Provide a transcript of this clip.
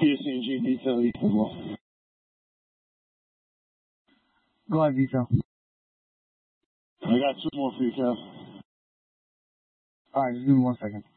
PSNG detail as well. Go ahead, Vito. I got two more for you, Kev. Alright, just give me 1 second.